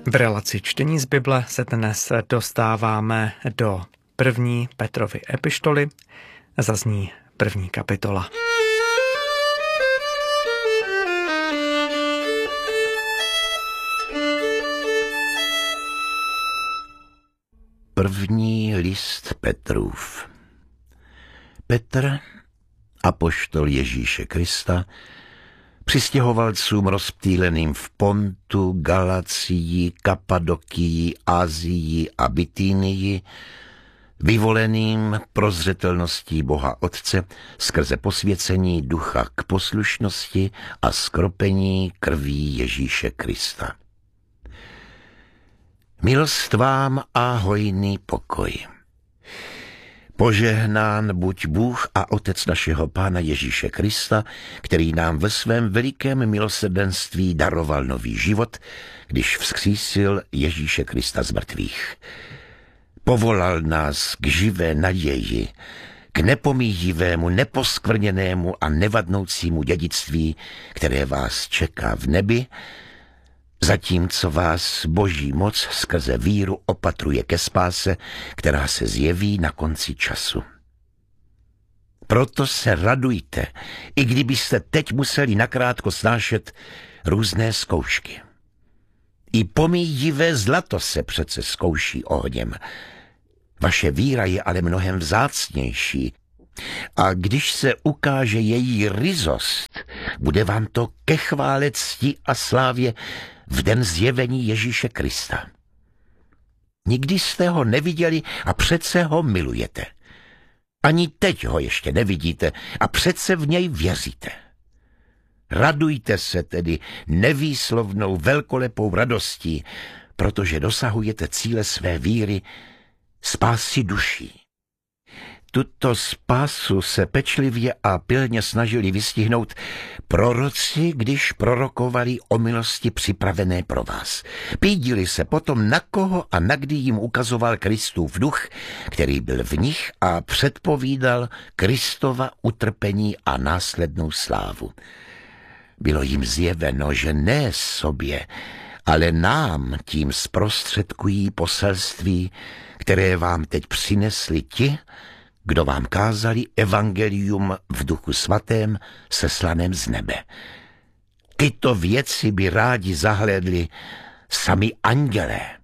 V relaci čtení z Bible se dnes dostáváme do první Petrovy epištoly. Zazní první kapitola. První list Petrův. Petr, apoštol Ježíše Krista, přistěhovalcům rozptýleným v Pontu, Galacii, Kapadokii, Asii a Bitýnii, vyvoleným prozřetelností Boha Otce skrze posvěcení ducha k poslušnosti a skropení krví Ježíše Krista. Milost vám a hojný pokoj. Požehnán buď Bůh a Otec našeho Pána Ježíše Krista, který nám ve svém velikém milosrdenství daroval nový život, když vzkřísil Ježíše Krista z mrtvých. Povolal nás k živé naději, k nepomíjivému, neposkvrněnému a nevadnoucímu dědictví, které vás čeká v nebi, zatímco vás Boží moc skrze víru opatruje ke spáse, která se zjeví na konci času. Proto se radujte, i kdybyste teď museli nakrátko snášet různé zkoušky. I pomíjivé zlato se přece zkouší ohněm. Vaše víra je ale mnohem vzácnější. A když se ukáže její ryzost, bude vám to ke chvále, cti a slávě v den zjevení Ježíše Krista. Nikdy jste ho neviděli a přece ho milujete. Ani teď ho ještě nevidíte a přece v něj věříte. Radujte se tedy nevýslovnou velkolepou radostí, protože dosahujete cíle své víry, spásy duší. Tuto spásu se pečlivě a pilně snažili vystihnout proroci, když prorokovali o milosti připravené pro vás. Pídili se potom, na koho a na kdy jim ukazoval Kristův duch, který byl v nich a předpovídal Kristova utrpení a následnou slávu. Bylo jim zjeveno, že ne sobě, ale nám tím zprostředkují poselství, které vám teď přinesli ti, kdo vám kázali evangelium v Duchu Svatém seslaném z nebe. Tyto věci by rádi zahlédli sami andělé.